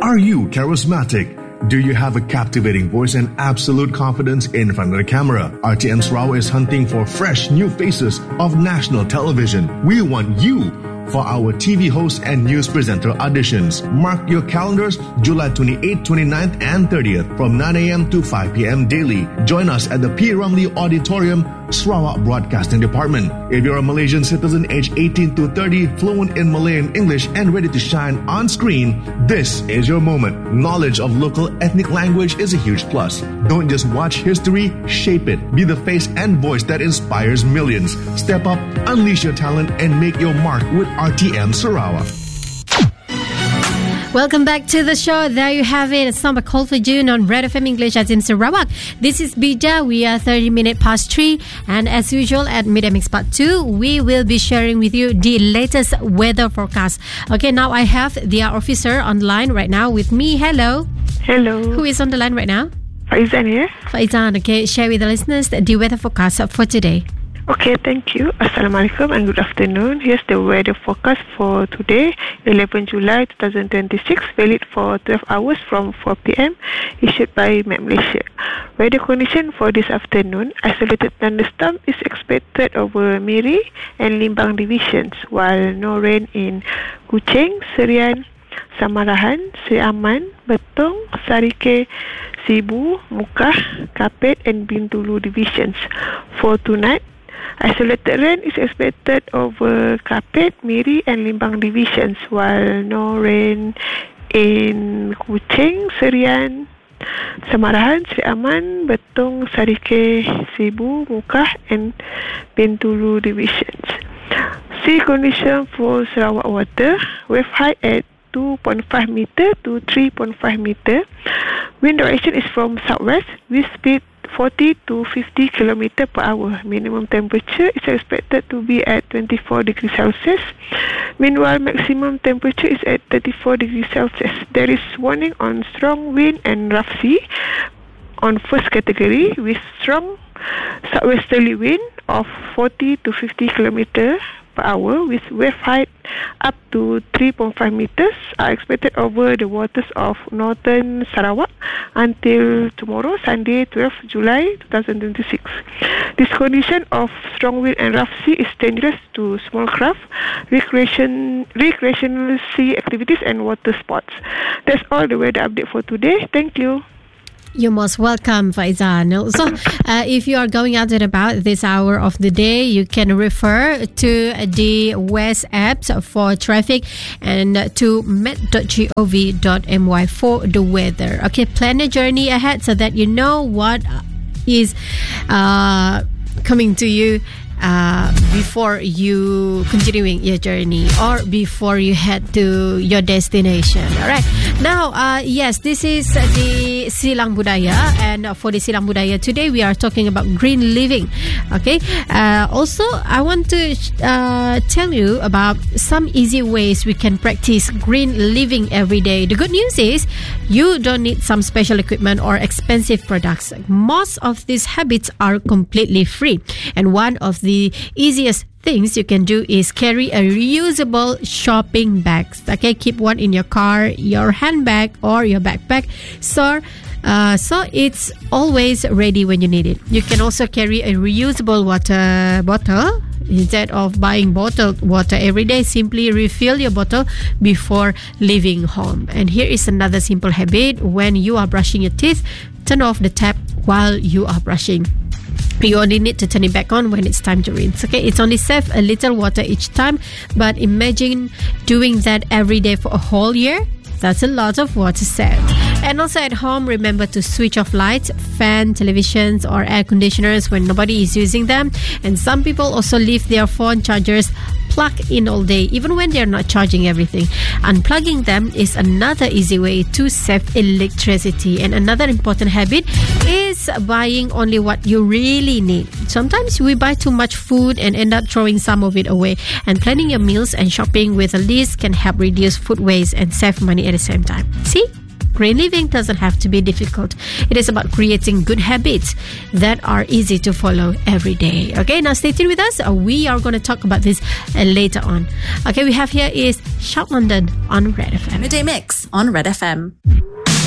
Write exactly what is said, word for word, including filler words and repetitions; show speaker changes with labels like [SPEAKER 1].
[SPEAKER 1] Are you charismatic? Do you have a captivating voice and absolute confidence in front of the camera? R T M Sarawak is hunting for fresh new faces of national television. We want you for our T V host and news presenter auditions. Mark your calendars July twenty-eighth, twenty-ninth and thirtieth from nine a.m. to five p.m. daily. Join us at the P. Ramlee Auditorium, Sarawak Broadcasting Department. If you're a Malaysian citizen aged eighteen to thirty, fluent in Malay and English and ready to shine on screen, this is your moment. Knowledge of local ethnic language is a huge plus. Don't just watch history, shape it. Be the face and voice that inspires millions. Step up, unleash your talent and make your mark with R T M Sarawak.
[SPEAKER 2] Welcome back to the show. There you have it. It's Samba Call for June on Red F M English as in Sarawak. This is Bija. We are thirty minutes past three. And as usual at Media Mix Part two, we will be sharing with you the latest weather forecast. Okay, now I have the officer on the line right now with me. Hello.
[SPEAKER 3] Hello.
[SPEAKER 2] Who is on the line right now?
[SPEAKER 3] Faizan here.
[SPEAKER 2] Faizan, okay. Share with the listeners the weather forecast for today.
[SPEAKER 3] Okay, thank you. Assalamualaikum and good afternoon. Here's the weather forecast for today, eleventh July twenty twenty-six, valid for twelve hours from four p.m, issued by Met Malaysia. Weather condition for this afternoon, isolated thunderstorm is expected over Miri and Limbang divisions, while no rain in Kuching, Serian, Samarahan, Sri Aman, Betong, Sarike, Sibu, Mukah, Kapit and Bintulu divisions. For tonight, isolated rain is expected over Kapit, Miri and Limbang divisions, while no rain in Kuching, Serian, Samarahan, Sri Aman, Betong, Sarike, Sibu, Mukah and Bintulu divisions. Sea condition for Sarawak water, wave height at two point five meter to three point five meter. Wind direction is from southwest with speed forty to fifty kilometers per hour. Minimum temperature is expected to be at twenty-four degrees Celsius. Meanwhile, maximum temperature is at thirty-four degrees Celsius. There is warning on strong wind and rough sea on first category with strong southwesterly wind of forty to fifty kilometers per hour with wave height up to three point five meters are expected over the waters of northern Sarawak until tomorrow, Sunday, twelfth July twenty twenty-six. This condition of strong wind and rough sea is dangerous to small craft, recreation, recreational sea activities and water sports. That's all the weather update for today. Thank you.
[SPEAKER 2] You're most welcome, Faizan. So, uh, if you are going out and about this hour of the day, you can refer to the West apps for traffic and to met dot gov dot my for the weather. Okay, plan a journey ahead so that you know what is uh, coming to you Uh, before you continuing your journey or before you head to your destination. Alright. Now, uh, yes, this is the Silang Budaya, and for the Silang Budaya today we are talking about green living. Okay. Uh, also, I want to uh, tell you about some easy ways we can practice green living every day. The good news is you don't need some special equipment or expensive products. Most of these habits are completely free, and one of the easiest things you can do is carry a reusable shopping bag. Okay, keep one in your car, your handbag, or your backpack. So, uh, so it's always ready when you need it. You can also carry a reusable water bottle. Instead of buying bottled water every day, simply refill your bottle before leaving home. And here is another simple habit. When you are brushing your teeth, turn off the tap while you are brushing. You only need to turn it back on when it's time to rinse. Okay, it's only save a little water each time, but imagine doing that every day for a whole year. That's a lot of water saved. And also at home, remember to switch off lights, fan, televisions or air conditioners when nobody is using them. And some people also leave their phone chargers plugged in all day, even when they're not charging everything. Unplugging them is another easy way to save electricity. And another important habit is buying only what you really need. Sometimes we buy too much food and end up throwing some of it away. And planning your meals and shopping with a list can help reduce food waste and save money at the same time. See? Green living doesn't have to be difficult. It is about creating good habits that are easy to follow every day. Okay, now stay tuned with us. Uh, we are going to talk about this uh, later on. Okay, we have here is Shout London on Red F M.
[SPEAKER 4] Midday Mix on Red F M.